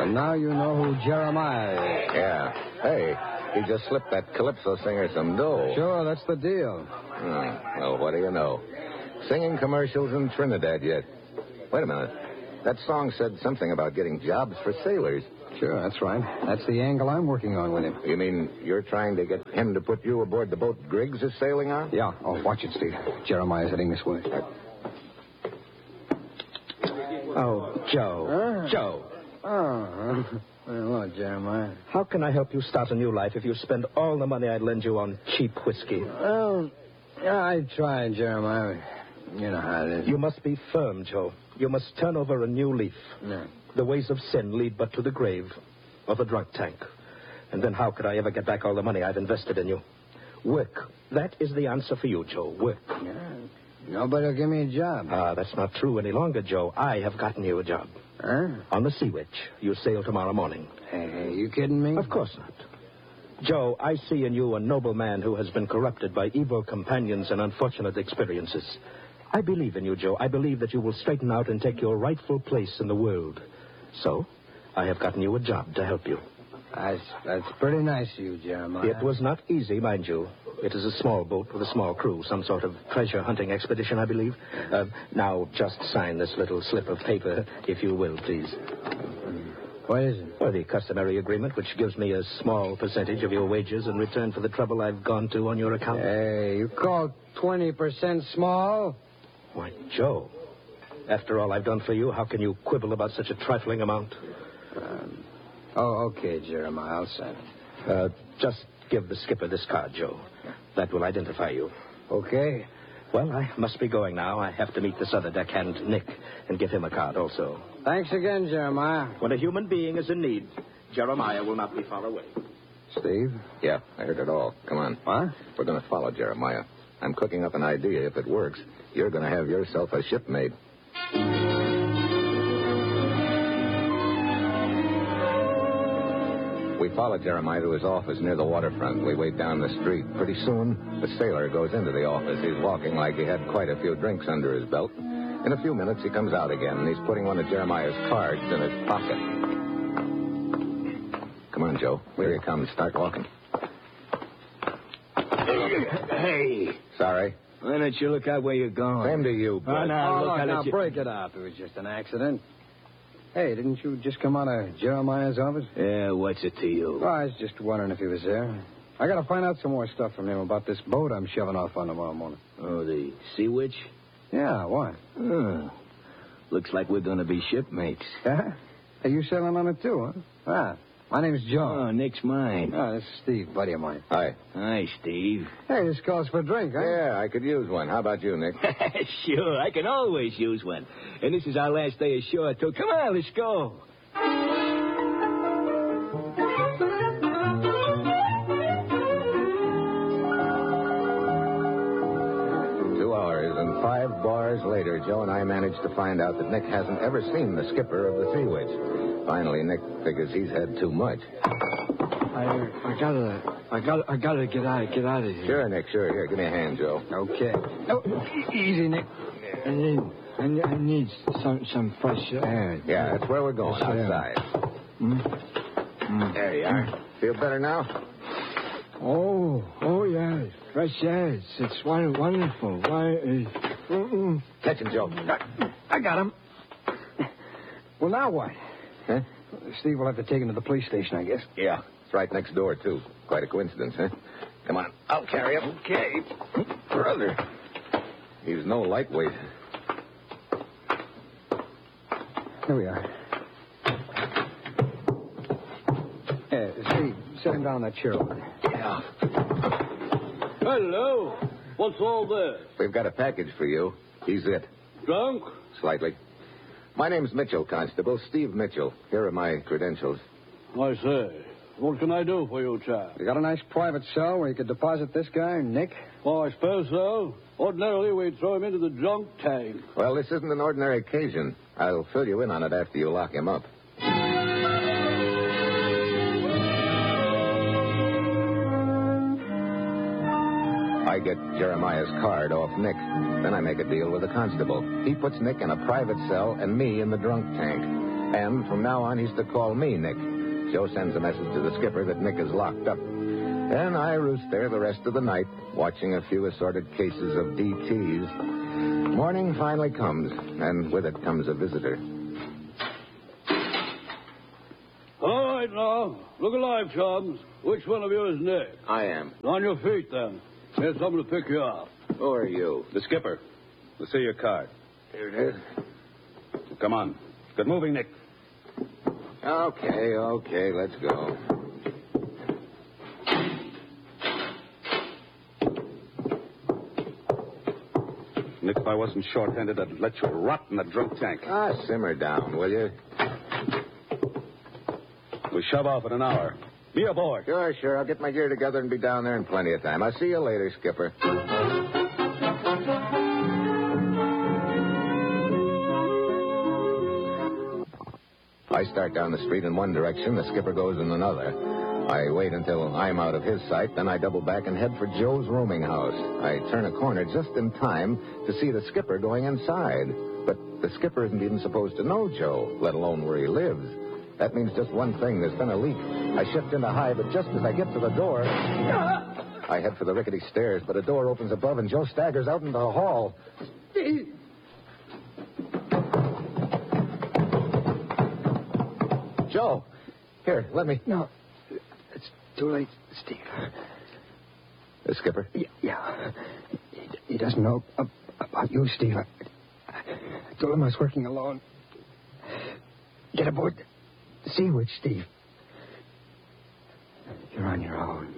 And now you know who Jeremiah is. Yeah. Hey, he just slipped that Calypso singer some dough. Sure, that's the deal. Well, what do you know? Singing commercials in Trinidad yet. Wait a minute. That song said something about getting jobs for sailors. Sure, that's right. That's the angle I'm working on with him. You mean you're trying to get him to put you aboard the boat Griggs is sailing on? Yeah. Oh, watch it, Steve. Jeremiah's heading this way. Oh, Joe. Joe. Oh, well, Jeremiah. How can I help you start a new life if you spend all the money I'd lend you on cheap whiskey? Well, yeah, I tried, Jeremiah. You know how it is. You must be firm, Joe. You must turn over a new leaf. No. The ways of sin lead but to the grave or the drunk tank. And then how could I ever get back all the money I've invested in you? Work. That is the answer for you, Joe. Work. Yeah. Nobody will give me a job. That's not true any longer, Joe. I have gotten you a job. Huh? On the Sea Witch. You sail tomorrow morning. Hey, you kidding me? Of course not. Joe, I see in you a noble man who has been corrupted by evil companions and unfortunate experiences. I believe in you, Joe. I believe that you will straighten out and take your rightful place in the world. So, I have gotten you a job to help you. That's pretty nice of you, Jeremiah. It was not easy, mind you. It is a small boat with a small crew, some sort of treasure hunting expedition, I believe. Now, just sign this little slip of paper, if you will, please. What is it? Well, the customary agreement, which gives me a small percentage of your wages in return for the trouble I've gone to on your account. Hey, you call 20% small? Why, Joe, after all I've done for you, how can you quibble about such a trifling amount? Okay, Jeremiah, I'll sign it. Just give the skipper this card, Joe. That will identify you. Okay. Well, I must be going now. I have to meet this other deckhand, Nick, and give him a card also. Thanks again, Jeremiah. When a human being is in need, Jeremiah will not be far away. Steve? Yeah, I heard it all. Come on. What? We're going to follow Jeremiah. I'm cooking up an idea. If it works, you're going to have yourself a shipmate. We follow Jeremiah to his office near the waterfront. We wait down the street. Pretty soon, the sailor goes into the office. He's walking like he had quite a few drinks under his belt. In a few minutes, he comes out again, and he's putting one of Jeremiah's cards in his pocket. Come on, Joe. Here he comes. Start walking. Hey. Sorry. Why don't you look out where you're going? Same to you, bud. Now, break it up. It was just an accident. Hey, didn't you just come out of Jeremiah's office? Yeah, what's it to you? Well, I was just wondering if he was there. I got to find out some more stuff from him about this boat I'm shoving off on tomorrow morning. Oh, the Sea Witch? Yeah, why? Looks like we're going to be shipmates. Yeah? Hey, you sailing on it too, huh? Ah, my name's John. Oh, Nick's mine. Oh, this is Steve, buddy of mine. Hi. Hi, Steve. Hey, this calls for a drink, huh? Yeah, I could use one. How about you, Nick? Sure, I can always use one. And this is our last day ashore, too. Come on, let's go. 2 hours and 5 bars later, Joe and I managed to find out that Nick hasn't ever seen the skipper of the Sea Witch. Finally, Nick figures he's had too much. I gotta get out of here. Sure, Nick, sure. Here, give me a hand, Joe. Okay. Oh, easy, Nick. I need some fresh air. Yeah, that's where we're going, outside. There you are. Feel better now? Oh, yeah. Fresh air. It's wonderful. Catch him, Joe. I got him. Well, now what? Huh? Steve will have to take him to the police station, I guess. Yeah, it's right next door, too. Quite a coincidence, huh? Come on, I'll carry him. Okay. Brother, he's no lightweight. Here we are. Steve, set him down on that chair over there. Yeah. Hello. What's all this? We've got a package for you. He's it. Drunk? Slightly. My name's Mitchell, Constable. Steve Mitchell. Here are my credentials. I say. What can I do for you, chap? You got a nice private cell where you could deposit this guy, Nick? Oh, I suppose so. Ordinarily, we'd throw him into the drunk tank. Well, this isn't an ordinary occasion. I'll fill you in on it after you lock him up. I get Jeremiah's card off Nick. Then I make a deal with the constable. He puts Nick in a private cell and me in the drunk tank. And from now on, he's to call me Nick. Joe sends a message to the skipper that Nick is locked up. And I roost there the rest of the night, watching a few assorted cases of DTs. Morning finally comes, and with it comes a visitor. All right, now. Look alive, chums. Which one of you is Nick? I am. On your feet, then. Here's someone to pick you up. Who are you? The skipper. Let's see your card. Here it is. Come on. Good moving, Nick. Okay, let's go. Nick, if I wasn't short-handed, I'd let you rot in the drunk tank. Simmer down, will you? We shove off in an hour. Be aboard. Sure. I'll get my gear together and be down there in plenty of time. I'll see you later, Skipper. I start down the street in one direction, the skipper goes in another. I wait until I'm out of his sight, then I double back and head for Joe's rooming house. I turn a corner just in time to see the skipper going inside. But the skipper isn't even supposed to know Joe, let alone where he lives. That means just one thing. There's been a leak. I shift into high, but just as I get to the door, I head for the rickety stairs, but a door opens above and Joe staggers out into the hall. Joe, here, let me... No, it's too late, Steve. The skipper? Yeah. He doesn't know about you, Steve. I told him I was working alone. Get aboard the Sea Witch, Steve. You're on your own.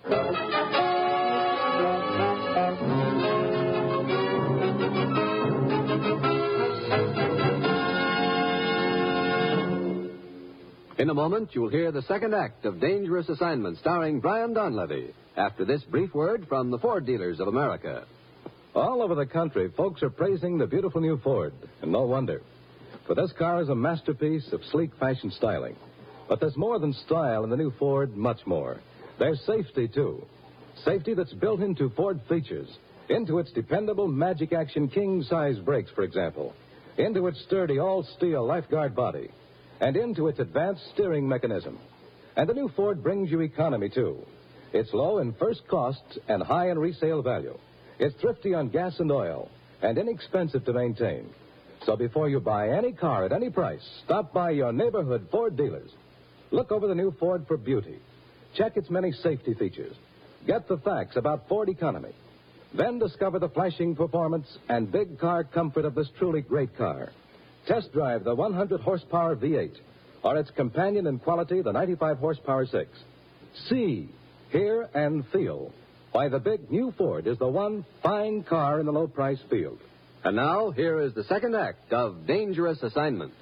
In a moment, you'll hear the second act of Dangerous Assignment, starring Brian Donlevy, after this brief word from the Ford dealers of America. All over the country, folks are praising the beautiful new Ford, and no wonder. For this car is a masterpiece of sleek fashion styling. But there's more than style in the new Ford, much more. There's safety, too. Safety that's built into Ford features, into its dependable Magic Action king-size brakes, for example, into its sturdy all-steel lifeguard body, and into its advanced steering mechanism. And the new Ford brings you economy, too. It's low in first costs and high in resale value. It's thrifty on gas and oil, and inexpensive to maintain. So before you buy any car at any price, stop by your neighborhood Ford dealers. Look over the new Ford for beauty. Check its many safety features. Get the facts about Ford economy. Then discover the flashing performance and big car comfort of this truly great car. Test drive the 100-horsepower V8 or its companion in quality, the 95-horsepower 6. See, hear, and feel why the big new Ford is the one fine car in the low-price field. And now, here is the second act of Dangerous Assignment.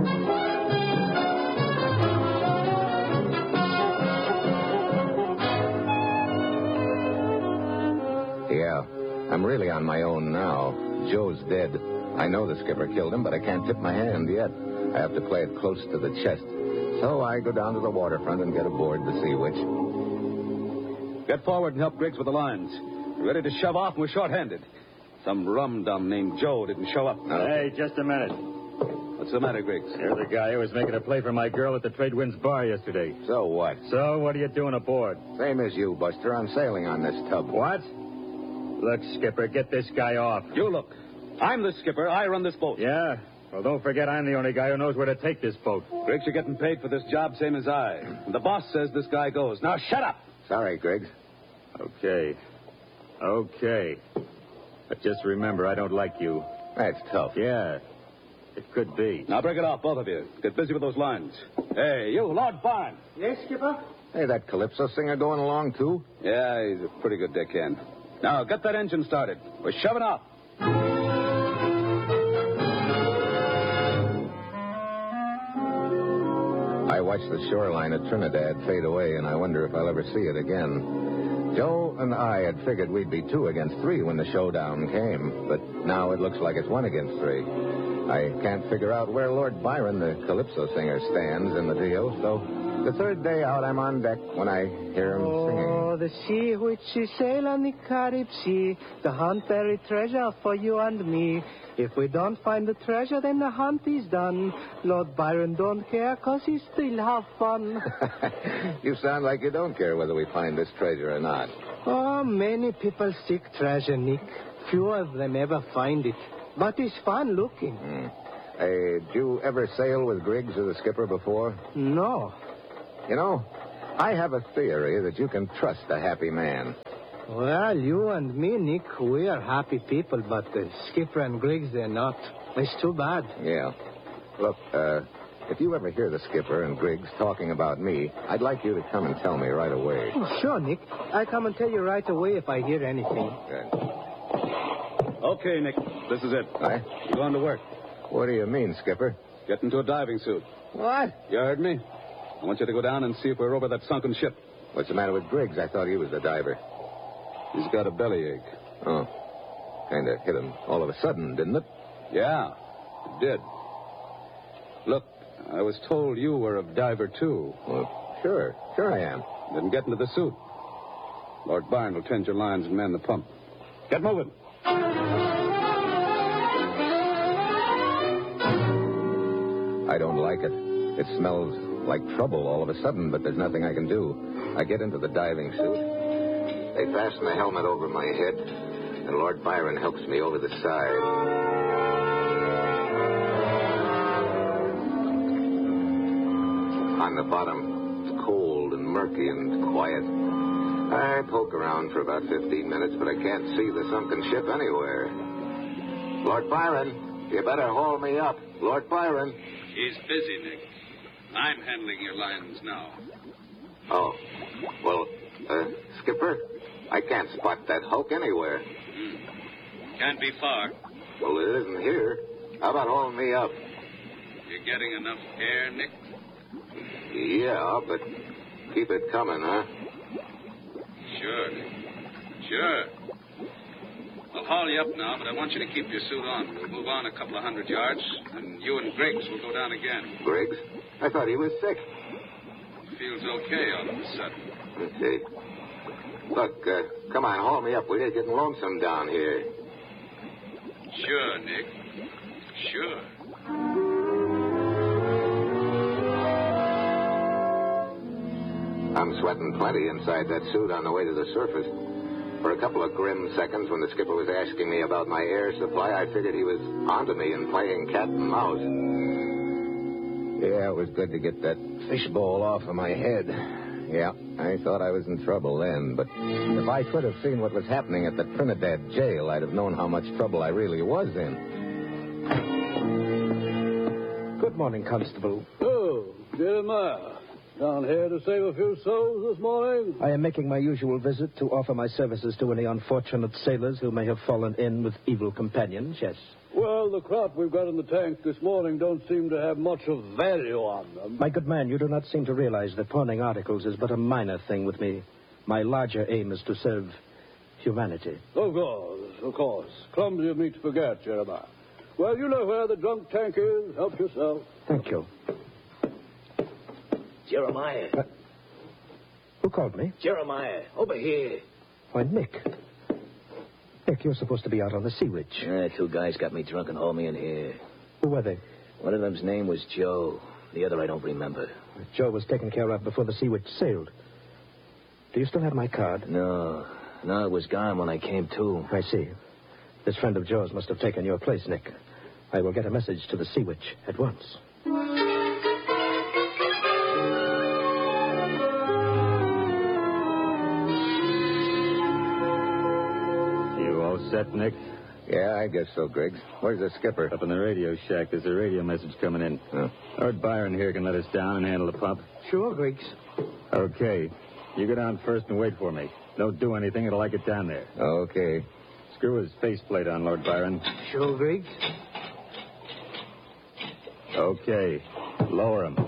Yeah, I'm really on my own now. Joe's dead. I know the skipper killed him, but I can't tip my hand yet. I have to play it close to the chest. So I go down to the waterfront and get aboard the Sea Witch. Get forward and help Griggs with the lines. We're ready to shove off and we're short-handed. Some rum-dum named Joe didn't show up. Hey, just a minute. What's the matter, Griggs? You're the guy who was making a play for my girl at the Trade Winds bar yesterday. So what? So, what are you doing aboard? Same as you, Buster. I'm sailing on this tub. What? Look, Skipper, get this guy off. You look. I'm the skipper. I run this boat. Yeah? Well, don't forget I'm the only guy who knows where to take this boat. Griggs, you're getting paid for this job, same as I. And the boss says this guy goes. Now, shut up. Sorry, Griggs. Okay. But just remember, I don't like you. That's tough. Yeah, it could be. Now, break it off, both of you. Get busy with those lines. Hey, you, Lord Barn. Yes, Skipper? Hey, that Calypso singer going along, too? Yeah, he's a pretty good deckhand. Now, get that engine started. We're shoving off. I watch the shoreline at Trinidad fade away, and I wonder if I'll ever see it again. Joe and I had figured we'd be 2 against 3 when the showdown came, but now it looks like it's 1 against 3. I can't figure out where Lord Byron, the Calypso singer, stands in the deal, so The third day out, I'm on deck when I hear him singing. Oh, the sea which we sail on the Carib Sea, the hunt buried treasure for you and me. If we don't find the treasure, then the hunt is done. Lord Byron don't care, 'cause he still have fun. You sound like you don't care whether we find this treasure or not. Oh, many people seek treasure, Nick. Few of them ever find it. But it's fun looking. Hey, did you ever sail with Griggs as a skipper before? No. You know, I have a theory that you can trust a happy man. Well, you and me, Nick, we are happy people, but Skipper and Griggs, they're not. It's too bad. Yeah. Look, if you ever hear the skipper and Griggs talking about me, I'd like you to come and tell me right away. Oh, sure, Nick. I'll come and tell you right away if I hear anything. Good. Okay, Nick. This is it. Aye? You're going to work. What do you mean, Skipper? Get into a diving suit. What? You heard me? I want you to go down and see if we're over that sunken ship. What's the matter with Griggs? I thought he was the diver. He's got a bellyache. Oh. Kind of hit him all of a sudden, didn't it? Yeah, it did. Look, I was told you were a diver, too. Well, sure. Sure I am. Then get into the suit. Lord Byron will tend your lines and man the pump. Get moving. I don't like it. It smells like trouble all of a sudden, but there's nothing I can do. I get into the diving suit. They fasten the helmet over my head, and Lord Byron helps me over the side. On the bottom, it's cold and murky and quiet. I poke around for about 15 minutes, but I can't see the sunken ship anywhere. Lord Byron, you better haul me up. Lord Byron. He's busy, Nick. I'm handling your lines now. Oh. Well, Skipper, I can't spot that hulk anywhere. Can't be far. Well, it isn't here. How about hauling me up? You getting enough air, Nick? Yeah, but keep it coming, huh? Sure, Nick. Sure. I'll haul you up now, but I want you to keep your suit on. We'll move on a couple of 100 yards, and you and Griggs will go down again. Griggs? I thought he was sick. Feels okay all of a sudden. Let's see. Look, come on, haul me up. We're getting lonesome down here. Sure, Nick. Sure. I'm sweating plenty inside that suit on the way to the surface. For a couple of grim seconds, when the skipper was asking me about my air supply, I figured he was onto me and playing cat and mouse. Yeah, it was good to get that fishbowl off of my head. Yeah, I thought I was in trouble then, but if I could have seen what was happening at the Trinidad jail, I'd have known how much trouble I really was in. Good morning, Constable. Oh, Jeremiah. Down here to save a few souls this morning? I am making my usual visit to offer my services to any unfortunate sailors who may have fallen in with evil companions, yes. Well, the crop we've got in the tank this morning don't seem to have much of value on them. My good man, you do not seem to realize that pawning articles is but a minor thing with me. My larger aim is to serve humanity. Of course. Clumsy of me to forget, Jeremiah. Well, you know where the drunk tank is. Help yourself. Thank you. Jeremiah. Who called me? Jeremiah, over here. Why, Nick. Nick, you're supposed to be out on the Sea Witch. Two guys got me drunk and hauled me in here. Who were they? One of them's name was Joe. The other I don't remember. Joe was taken care of before the Sea Witch sailed. Do you still have my card? No, it was gone when I came to. I see. This friend of Joe's must have taken your place, Nick. I will get a message to the Sea Witch at once. Set, Nick? Yeah, I guess so, Griggs. Where's the skipper? Up in the radio shack. There's a radio message coming in. Oh. Lord Byron here can let us down and handle the pump. Sure, Griggs. Okay. You go down first and wait for me. Don't do anything until I get down there. Okay. Screw his faceplate on, Lord Byron. Sure, Griggs. Okay. Lower him.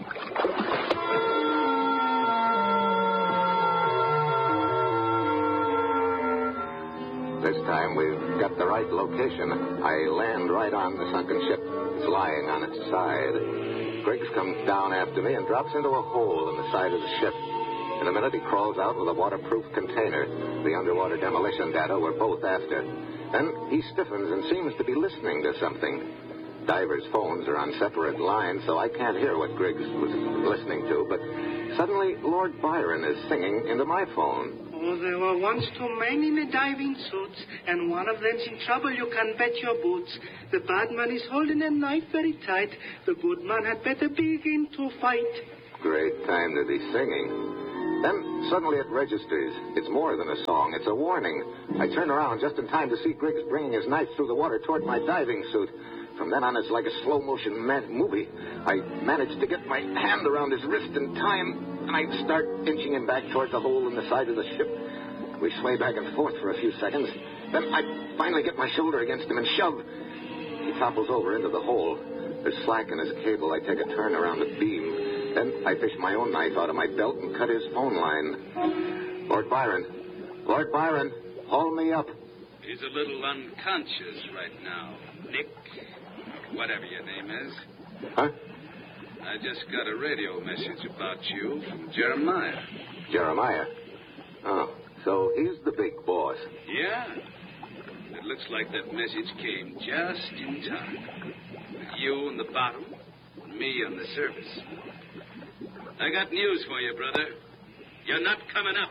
This time we've got the right location. I land right on the sunken ship. It's lying on its side. Griggs comes down after me and drops into a hole in the side of the ship. In a minute, he crawls out with a waterproof container. The underwater demolition data we're both after. Then he stiffens and seems to be listening to something. Divers' phones are on separate lines, so I can't hear what Griggs was listening to, but suddenly Lord Byron is singing into my phone. Oh, there were once two men in the diving suits, and one of them's in trouble, you can bet your boots. The bad man is holding a knife very tight. The good man had better begin to fight. Great time to be singing. Then suddenly it registers. It's more than a song. It's a warning. I turn around just in time to see Griggs bringing his knife through the water toward my diving suit. From then on, it's like a slow-motion movie. I managed to get my hand around his wrist in time, and I start inching him back toward the hole in the side of the ship. We sway back and forth for a few seconds. Then I finally get my shoulder against him and shove. He topples over into the hole. There's slack in his cable. I take a turn around the beam. Then I fish my own knife out of my belt and cut his phone line. Lord Byron, haul me up. He's a little unconscious right now, Nick. Whatever your name is. Huh? I just got a radio message about you from Jeremiah. Jeremiah? Oh, so he's the big boss. Yeah. It looks like that message came just in time. With you on the bottom, and me on the surface. I got news for you, brother. You're not coming up.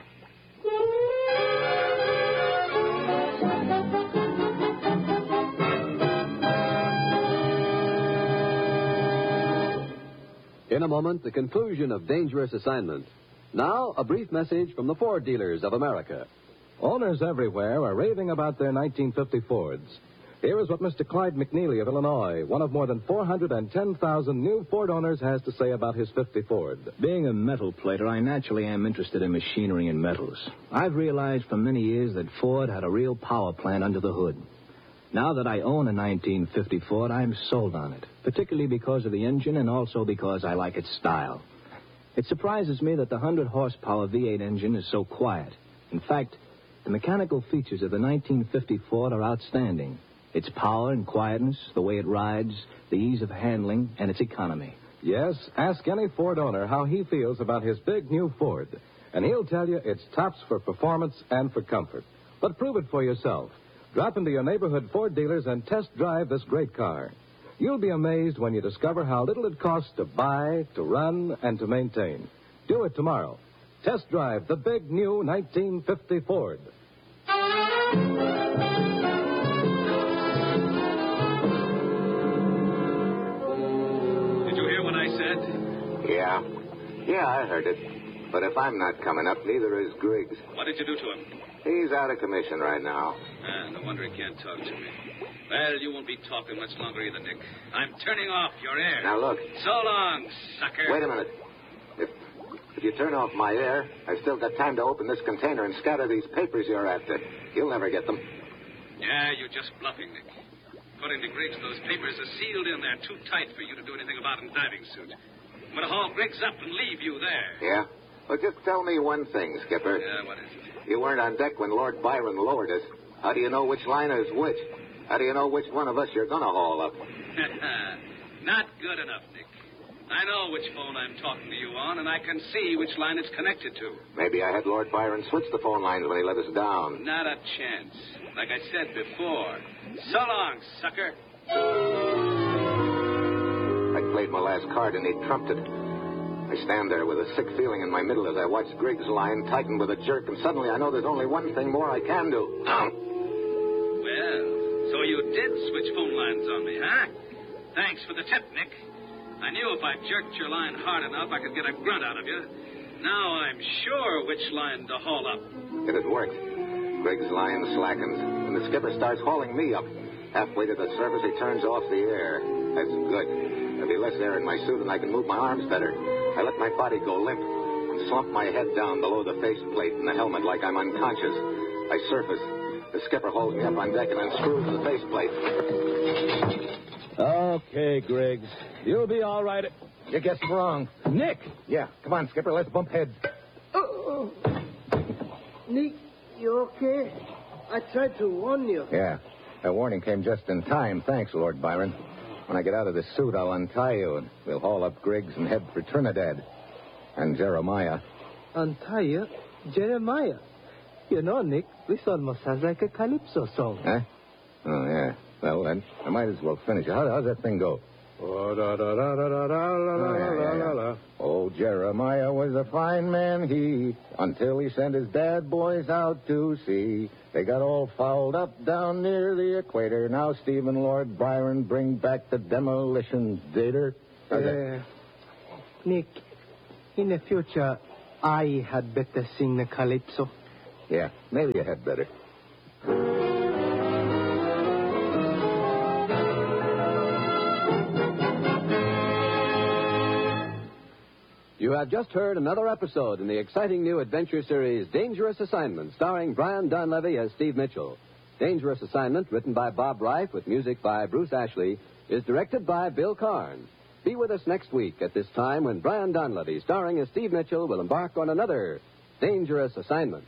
In a moment, the conclusion of Dangerous Assignment. Now, a brief message from the Ford dealers of America. Owners everywhere are raving about their 1950 Fords. Here is what Mr. Clyde McNeely of Illinois, one of more than 410,000 new Ford owners, has to say about his 50 Ford. Being a metal plater, I naturally am interested in machinery and metals. I've realized for many years that Ford had a real power plant under the hood. Now that I own a 1950 Ford, I'm sold on it, particularly because of the engine and also because I like its style. It surprises me that the 100-horsepower V8 engine is so quiet. In fact, the mechanical features of the 1950 Ford are outstanding. Its power and quietness, the way it rides, the ease of handling, and its economy. Yes, ask any Ford owner how he feels about his big new Ford, and he'll tell you it's tops for performance and for comfort. But prove it for yourself. Drop into your neighborhood Ford dealers and test drive this great car. You'll be amazed when you discover how little it costs to buy, to run, and to maintain. Do it tomorrow. Test drive the big new 1950 Ford. Did you hear what I said? Yeah, I heard it. But if I'm not coming up, neither is Griggs. What did you do to him? He's out of commission right now. No wonder he can't talk to me. Well, you won't be talking much longer either, Nick. I'm turning off your air. Now, look. So long, sucker. Wait a minute. If you turn off my air, I've still got time to open this container and scatter these papers you're after. You'll never get them. Yeah, you're just bluffing, Nick. According to Griggs, those papers are sealed in there too tight for you to do anything about in diving suit. I'm going to haul Griggs up and leave you there. Yeah? Well, just tell me one thing, Skipper. Yeah, what is it? You weren't on deck when Lord Byron lowered us. How do you know which line is which? How do you know which one of us you're going to haul up? Not good enough, Nick. I know which phone I'm talking to you on, and I can see which line it's connected to. Maybe I had Lord Byron switch the phone lines when he let us down. Not a chance. Like I said before. So long, sucker. I played my last card, and he trumped it. I stand there with a sick feeling in my middle as I watch Griggs' line tighten with a jerk, and suddenly I know there's only one thing more I can do. Well, so you did switch phone lines on me, huh? Thanks for the tip, Nick. I knew if I jerked your line hard enough, I could get a grunt out of you. Now I'm sure which line to haul up. It had worked. Griggs' line slackens, and the skipper starts hauling me up. Halfway to the surface, he turns off the air. That's good. There'll be less air in my suit, and I can move my arms better. I let my body go limp and slump my head down below the faceplate in the helmet like I'm unconscious. I surface. The skipper holds me up on deck and unscrews the faceplate. Okay, Griggs. You'll be all right. You guessed wrong. Nick! Yeah, come on, Skipper. Let's bump heads. Oh. Nick, you okay? I tried to warn you. Yeah. That warning came just in time. Thanks, Lord Byron. When I get out of this suit, I'll untie you, and we'll haul up Griggs and head for Trinidad. And Jeremiah. Untie you? Jeremiah? You know, Nick, this almost sounds like a calypso song. Huh? Oh, yeah. Well, then, I might as well finish it. How's that thing go? Oh, Jeremiah was a fine man, he, until he sent his bad boys out to sea. They got all fouled up down near the equator. Now Stephen Lord Byron bring back the demolition dater. Nick, in the future, I had better sing the calypso. Yeah, maybe you had better. You have just heard another episode in the exciting new adventure series Dangerous Assignment, starring Brian Donlevy as Steve Mitchell. Dangerous Assignment, written by Bob Reif with music by Bruce Ashley, is directed by Bill Karn. Be with us next week at this time when Brian Donlevy, starring as Steve Mitchell, will embark on another Dangerous Assignment.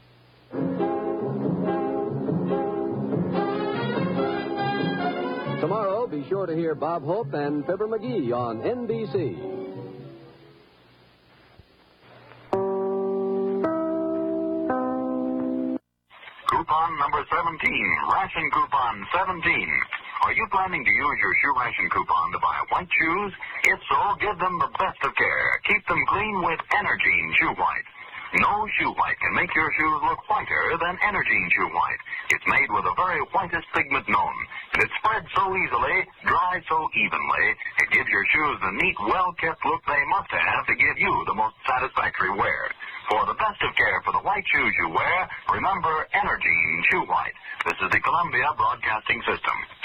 Tomorrow, be sure to hear Bob Hope and Fibber McGee on NBC. Coupon number 17, ration coupon 17. Are you planning to use your shoe ration coupon to buy white shoes? If so, give them the best of care. Keep them clean with Energine Shoe White. No shoe white can make your shoes look whiter than Energine Shoe White. It's made with the very whitest pigment known, and it spreads so easily, dries so evenly, it gives your shoes the neat, well-kept look they must have to give you the most satisfactory wear. For the best of care for the white shoes you wear, remember Energine Shoe White. This is the Columbia Broadcasting System.